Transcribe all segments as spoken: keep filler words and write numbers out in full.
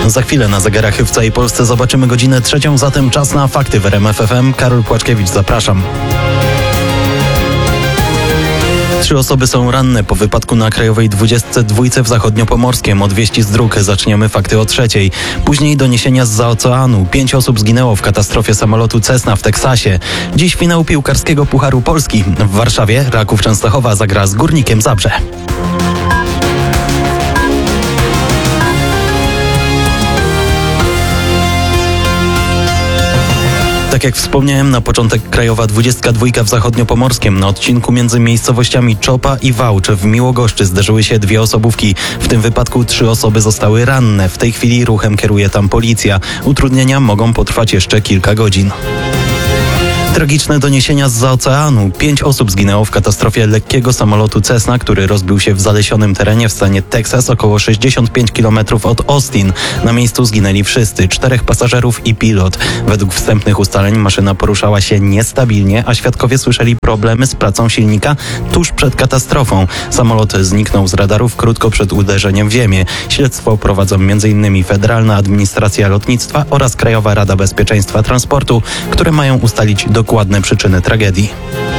Za chwilę na zegarach w całej Polsce zobaczymy godzinę trzecią, zatem czas na fakty w R M F F M. Karol Płaczkiewicz, zapraszam. Trzy osoby są ranne po wypadku na Krajowej dwudziestce dwa w Zachodniopomorskiem. Od wieści z dróg zaczniemy fakty o trzeciej. Później doniesienia zza oceanu. Pięć osób zginęło w katastrofie samolotu Cessna w Teksasie. Dziś finał piłkarskiego Pucharu Polski. W Warszawie Raków Częstochowa zagra z Górnikiem Zabrze. Tak jak wspomniałem, na początek Krajowa dwudziestka dwa w Zachodniopomorskiem. Na odcinku między miejscowościami Czopa i Wałcz w Miłogoszczy zderzyły się dwie osobówki. W tym wypadku trzy osoby zostały ranne. W tej chwili ruchem kieruje tam policja. Utrudnienia mogą potrwać jeszcze kilka godzin. Tragiczne doniesienia zza oceanu. Pięć osób zginęło w katastrofie lekkiego samolotu Cessna, który rozbił się w zalesionym terenie w stanie Teksas, około sześćdziesiąt pięć kilometrów od Austin. Na miejscu zginęli wszyscy, czterech pasażerów i pilot. Według wstępnych ustaleń maszyna poruszała się niestabilnie, a świadkowie słyszeli problemy z pracą silnika tuż przed katastrofą. Samolot zniknął z radarów krótko przed uderzeniem w ziemię. Śledztwo prowadzą między innymi Federalna Administracja Lotnictwa oraz Krajowa Rada Bezpieczeństwa Transportu, które mają ustalić dokładne przyczyny tragedii.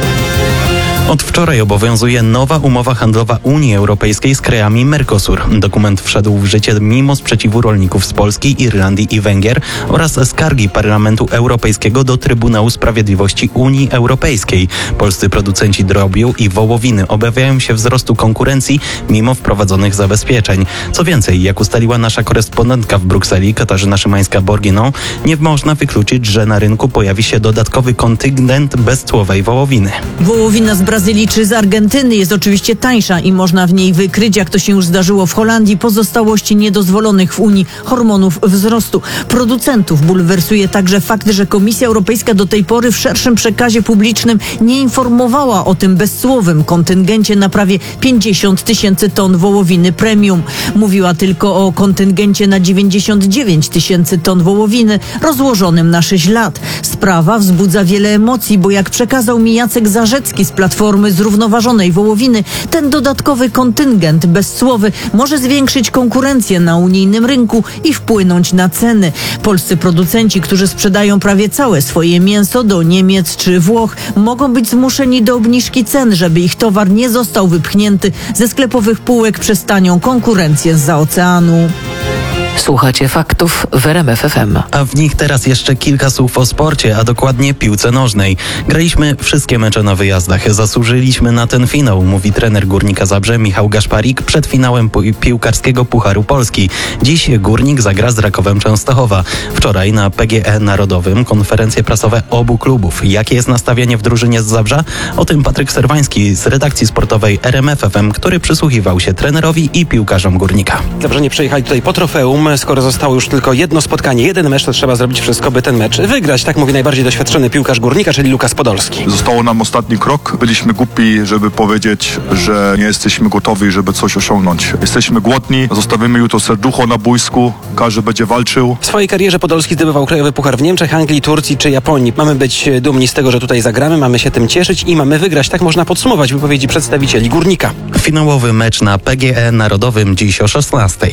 Od wczoraj obowiązuje nowa umowa handlowa Unii Europejskiej z krajami Mercosur. Dokument wszedł w życie mimo sprzeciwu rolników z Polski, Irlandii i Węgier oraz skargi Parlamentu Europejskiego do Trybunału Sprawiedliwości Unii Europejskiej. Polscy producenci drobiu i wołowiny obawiają się wzrostu konkurencji mimo wprowadzonych zabezpieczeń. Co więcej, jak ustaliła nasza korespondentka w Brukseli, Katarzyna Szymańska-Borginą, nie można wykluczyć, że na rynku pojawi się dodatkowy kontyngent bezcłowej wołowiny. Wołowina z Brazylii czy z Argentyny jest oczywiście tańsza i można w niej wykryć, jak to się już zdarzyło w Holandii, pozostałości niedozwolonych w Unii hormonów wzrostu. Producentów bulwersuje także fakt, że Komisja Europejska do tej pory w szerszym przekazie publicznym nie informowała o tym bezcłowym kontyngencie na prawie pięćdziesiąt tysięcy ton wołowiny premium. Mówiła tylko o kontyngencie na dziewięćdziesiąt dziewięć tysięcy ton wołowiny rozłożonym na sześć lat. Sprawa wzbudza wiele emocji, bo jak przekazał mi Jacek Zarzecki z Platformy Zrównoważonej Wołowiny, ten dodatkowy kontyngent bezcłowy może zwiększyć konkurencję na unijnym rynku i wpłynąć na ceny. Polscy producenci, którzy sprzedają prawie całe swoje mięso do Niemiec czy Włoch, mogą być zmuszeni do obniżki cen, żeby ich towar nie został wypchnięty ze sklepowych półek przez tanią konkurencję zza oceanu. Słuchacie faktów w R M F F M. A w nich teraz jeszcze kilka słów o sporcie, a dokładnie piłce nożnej. Graliśmy wszystkie mecze na wyjazdach. Zasłużyliśmy na ten finał, mówi trener Górnika Zabrze Michał Gaszparik przed finałem pi- piłkarskiego Pucharu Polski. Dziś Górnik zagra z Rakowem Częstochowa. Wczoraj na P G E Narodowym konferencje prasowe obu klubów. Jakie jest nastawienie w drużynie z Zabrza? O tym Patryk Serwański z redakcji sportowej R M F F M, który przysłuchiwał się trenerowi i piłkarzom Górnika. Zabrzenie przyjechali tutaj po trofeum. Skoro zostało już tylko jedno spotkanie, jeden mecz, to trzeba zrobić wszystko, by ten mecz wygrać. Tak mówi najbardziej doświadczony piłkarz Górnika, czyli Lukas Podolski. Zostało nam ostatni krok. Byliśmy głupi, żeby powiedzieć, że nie jesteśmy gotowi, żeby coś osiągnąć. Jesteśmy głodni, zostawimy jutro serducho na boisku, każdy będzie walczył. W swojej karierze Podolski zdobywał krajowy puchar w Niemczech, Anglii, Turcji czy Japonii. Mamy być dumni z tego, że tutaj zagramy, mamy się tym cieszyć i mamy wygrać. Tak można podsumować wypowiedzi przedstawicieli Górnika. Finałowy mecz na P G E Narodowym dziś o szesnastej.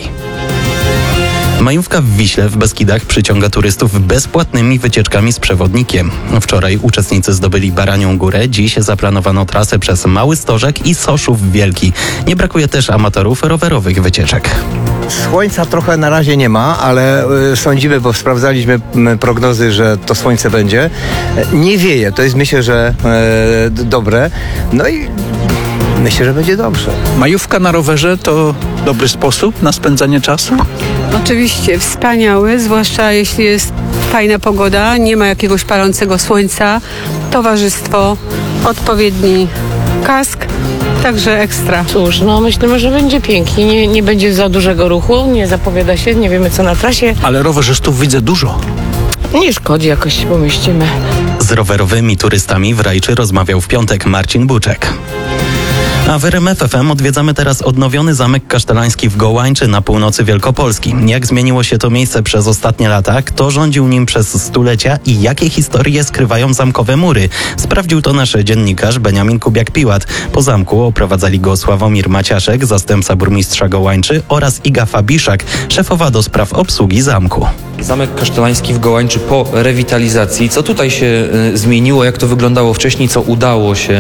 Majówka w Wiśle w Beskidach przyciąga turystów bezpłatnymi wycieczkami z przewodnikiem. Wczoraj uczestnicy zdobyli Baranią Górę, dziś zaplanowano trasę przez Mały Stożek i Soszów Wielki. Nie brakuje też amatorów rowerowych wycieczek. Słońca trochę na razie nie ma, ale y, sądzimy, bo sprawdzaliśmy y, prognozy, że to słońce będzie. Y, nie wieje, to jest myślę, że y, dobre. No i myślę, że będzie dobrze. Majówka na rowerze to dobry sposób na spędzanie czasu? Oczywiście, wspaniały, zwłaszcza jeśli jest fajna pogoda, nie ma jakiegoś palącego słońca, towarzystwo, odpowiedni kask, także ekstra. Cóż, no myślimy, że będzie pięknie, nie, nie będzie za dużego ruchu, nie zapowiada się, nie wiemy co na trasie. Ale rowerzystów widzę dużo. Nie szkodzi, jakoś się pomieścimy. Z rowerowymi turystami w Rajczy rozmawiał w piątek Marcin Buczek. A w R M F F M odwiedzamy teraz odnowiony Zamek Kasztelański w Gołańczy na północy Wielkopolski. Jak zmieniło się to miejsce przez ostatnie lata, kto rządził nim przez stulecia i jakie historie skrywają zamkowe mury? Sprawdził to nasz dziennikarz Beniamin Kubiak-Piłat. Po zamku oprowadzali go Sławomir Maciaszek, zastępca burmistrza Gołańczy, oraz Iga Fabiszak, szefowa do spraw obsługi zamku. Zamek Kasztelański w Gołańczy po rewitalizacji. Co tutaj się y, zmieniło? Jak to wyglądało wcześniej? Co udało się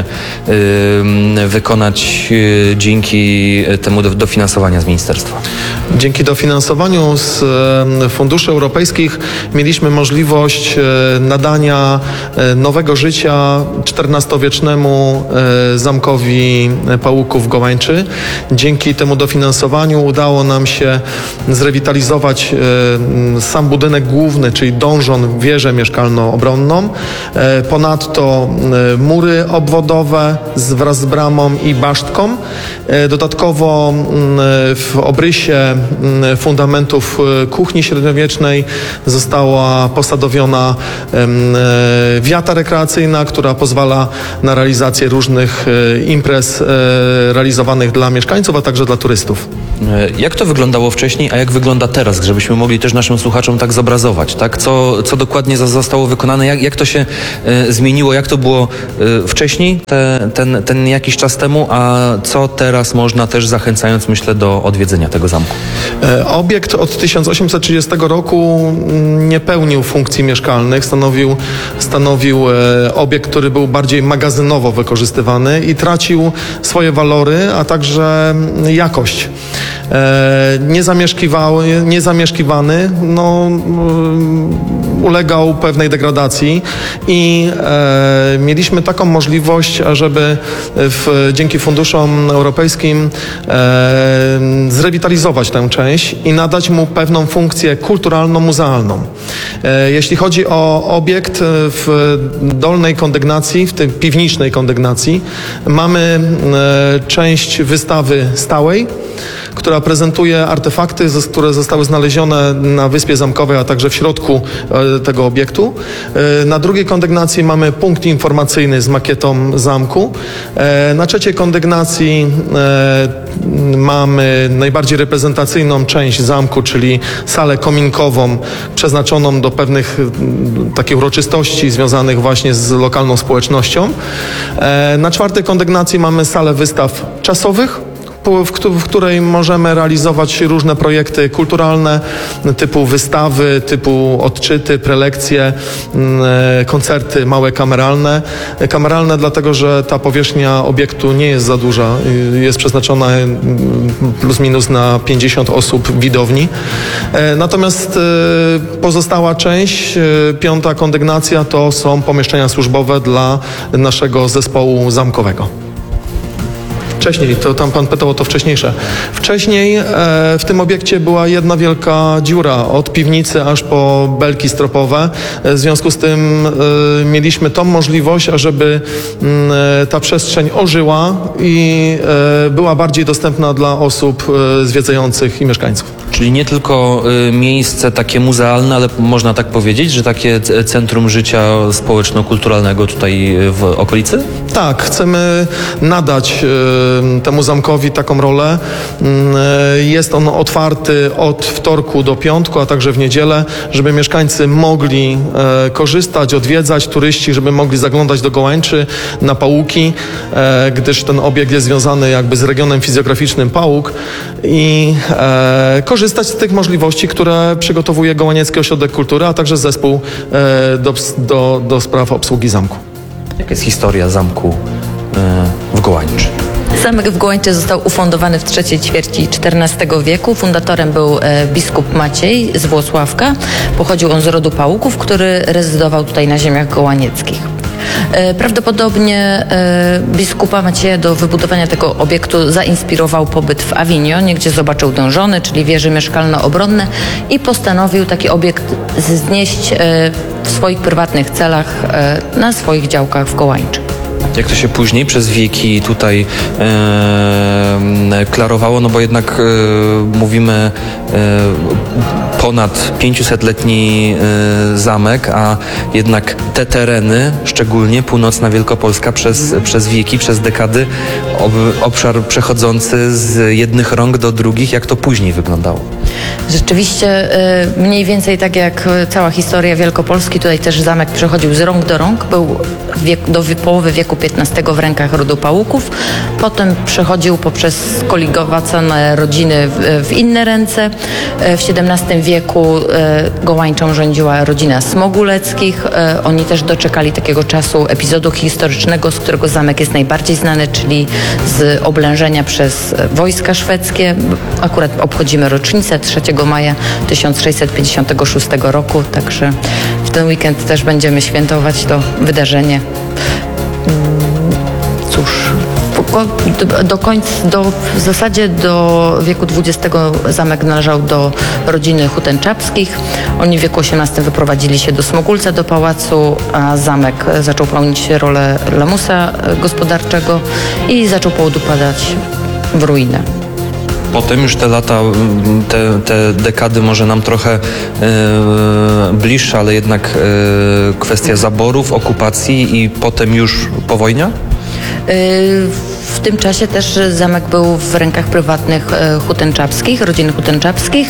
y, wykonać y, dzięki temu do, dofinansowania z ministerstwa? Dzięki dofinansowaniu z e, funduszy europejskich mieliśmy możliwość e, nadania e, nowego życia czternastowiecznemu e, zamkowi Pałuków Gołańczy. Dzięki temu dofinansowaniu udało nam się zrewitalizować e, sam budynek główny, czyli donżon, wieżę mieszkalno-obronną. E, ponadto e, mury obwodowe z, wraz z bramą i basztką. E, dodatkowo e, w obrysie fundamentów kuchni średniowiecznej została posadowiona wiata rekreacyjna, która pozwala na realizację różnych imprez realizowanych dla mieszkańców, a także dla turystów. Jak to wyglądało wcześniej, a jak wygląda teraz, żebyśmy mogli też naszym słuchaczom tak zobrazować, tak? Co, co dokładnie zostało wykonane, jak, jak to się e, zmieniło, jak to było e, wcześniej, te, ten, ten jakiś czas temu, a co teraz można też, zachęcając, myślę, do odwiedzenia tego zamku? E, obiekt od tysiąc osiemset trzydziestego roku nie pełnił funkcji mieszkalnych, stanowił, stanowił e, obiekt, który był bardziej magazynowo wykorzystywany i tracił swoje walory, a także jakość. E, niezamieszkiwały, niezamieszkiwany, no, y, ulegał pewnej degradacji i e, mieliśmy taką możliwość, żeby w, dzięki funduszom europejskim e, zrewitalizować tę część i nadać mu pewną funkcję kulturalno-muzealną. E, jeśli chodzi o obiekt w dolnej kondygnacji, w tej piwniczej kondygnacji, mamy e, część wystawy stałej, która prezentuje artefakty, które zostały znalezione na Wyspie Zamkowej, a także w środku tego obiektu. Na drugiej kondygnacji mamy punkt informacyjny z makietą zamku. Na trzeciej kondygnacji mamy najbardziej reprezentacyjną część zamku, czyli salę kominkową przeznaczoną do pewnych takich uroczystości związanych właśnie z lokalną społecznością. Na czwartej kondygnacji mamy salę wystaw czasowych, w której możemy realizować różne projekty kulturalne typu wystawy, typu odczyty, prelekcje, koncerty małe kameralne. Kameralne dlatego, że ta powierzchnia obiektu nie jest za duża, jest przeznaczona plus minus na pięćdziesiąt osób widowni. Natomiast pozostała część, piąta kondygnacja, to są pomieszczenia służbowe dla naszego zespołu zamkowego. Wcześniej, to tam pan pytał o to wcześniejsze. Wcześniej e, w tym obiekcie była jedna wielka dziura od piwnicy aż po belki stropowe. W związku z tym e, mieliśmy tą możliwość, ażeby e, ta przestrzeń ożyła i e, była bardziej dostępna dla osób e, zwiedzających i mieszkańców. Czyli nie tylko y, miejsce takie muzealne, ale można tak powiedzieć, że takie c- centrum życia społeczno-kulturalnego tutaj w okolicy? Tak, chcemy nadać y, temu zamkowi taką rolę. Y, jest on otwarty od wtorku do piątku, a także w niedzielę, żeby mieszkańcy mogli y, korzystać, odwiedzać, turyści, żeby mogli zaglądać do Gołańczy na Pałuki, y, gdyż ten obiekt jest związany jakby z regionem fizjograficznym Pałuk i y, korzystać z tych możliwości, które przygotowuje Gołaniecki Ośrodek Kultury, a także zespół y, do, do, do spraw obsługi zamku. Jaka jest historia zamku y, w Gołańczy? Zamek w Gołańczy został ufundowany w trzeciej ćwierci czternastego wieku. Fundatorem był e, biskup Maciej z Włocławka. Pochodził on z rodu Pałuków, który rezydował tutaj na ziemiach gołanieckich. E, prawdopodobnie e, biskupa Macieja do wybudowania tego obiektu zainspirował pobyt w Awinionie, gdzie zobaczył dążony, czyli wieże mieszkalno-obronne i postanowił taki obiekt znieść e, w swoich prywatnych celach e, na swoich działkach w Gołańczy. Jak to się później przez wieki tutaj e, klarowało, no bo jednak e, mówimy e, ponad pięciusetletni y, zamek, a jednak te tereny, szczególnie północna Wielkopolska, przez, przez wieki, przez dekady, ob, obszar przechodzący z jednych rąk do drugich, jak to później wyglądało? Rzeczywiście y, mniej więcej tak jak cała historia Wielkopolski, tutaj też zamek przechodził z rąk do rąk, był wiek, do połowy wieku piętnastego w rękach rodu Pałuków, potem przechodził poprzez skoligowacone rodziny w, w inne ręce. W siedemnastym wieku y, Gołańczą rządziła rodzina Smoguleckich. Y, oni też doczekali takiego czasu epizodu historycznego, z którego zamek jest najbardziej znany, czyli z oblężenia przez wojska szwedzkie. Akurat obchodzimy rocznicę trzeciego maja tysiąc sześćset pięćdziesiątego szóstego roku, także w ten weekend też będziemy świętować to wydarzenie. Cóż, do, do końca, do, w zasadzie do wieku dwudziestego zamek należał do rodziny Hutenczapskich. Oni w wieku osiemnastym wyprowadzili się do Smogulca, do pałacu, a zamek zaczął pełnić rolę lamusa gospodarczego i zaczął podupadać w ruinę. Potem już te lata, te, te dekady może nam trochę e, bliższe, ale jednak e, kwestia zaborów, okupacji i potem już po wojnie? W tym czasie też zamek był w rękach prywatnych Hutenczapskich, rodziny Hutenczapskich.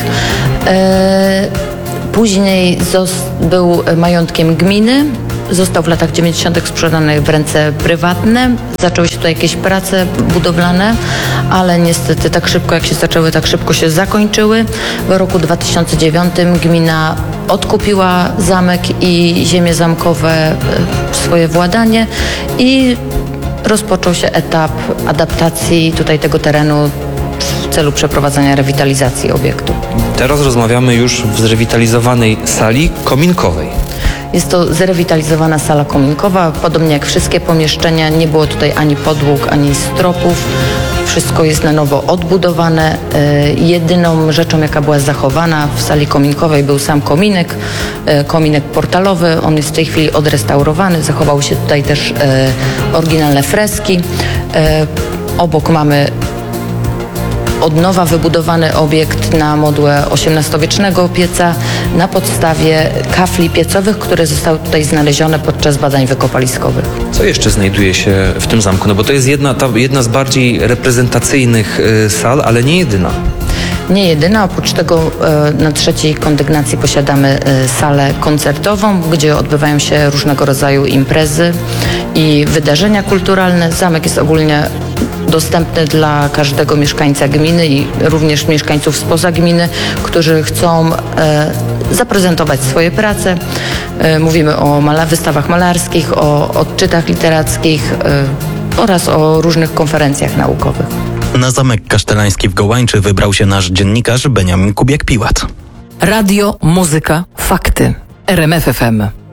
Później był majątkiem gminy. Został w latach dziewięćdziesiątych sprzedany w ręce prywatne. Zaczęły się tutaj jakieś prace budowlane, ale niestety tak szybko jak się zaczęły, tak szybko się zakończyły. W roku dwa tysiące dziewiątym gmina odkupiła zamek i ziemie zamkowe w swoje władanie i rozpoczął się etap adaptacji tutaj tego terenu w celu przeprowadzenia rewitalizacji obiektu. Teraz rozmawiamy już w zrewitalizowanej sali kominkowej. Jest to zrewitalizowana sala kominkowa. Podobnie jak wszystkie pomieszczenia, nie było tutaj ani podłóg, ani stropów. Wszystko jest na nowo odbudowane. Jedyną rzeczą, jaka była zachowana w sali kominkowej, był sam kominek, kominek portalowy. On jest w tej chwili odrestaurowany. Zachowały się tutaj też oryginalne freski. Obok mamy od nowa wybudowany obiekt na modłę osiemnastowiecznego pieca na podstawie kafli piecowych, które zostały tutaj znalezione podczas badań wykopaliskowych. Co jeszcze znajduje się w tym zamku? No bo to jest jedna, ta, jedna z bardziej reprezentacyjnych y, sal, ale nie jedyna. Nie jedyna, oprócz tego e, na trzeciej kondygnacji posiadamy e, salę koncertową, gdzie odbywają się różnego rodzaju imprezy i wydarzenia kulturalne. Zamek jest ogólnie dostępny dla każdego mieszkańca gminy i również mieszkańców spoza gminy, którzy chcą e, zaprezentować swoje prace. E, mówimy o mala- wystawach malarskich, o odczytach literackich e, oraz o różnych konferencjach naukowych. Na Zamek Kasztelański w Gołańczy wybrał się nasz dziennikarz Beniamin Kubiak-Piłat. Radio, muzyka, fakty. R M F F M.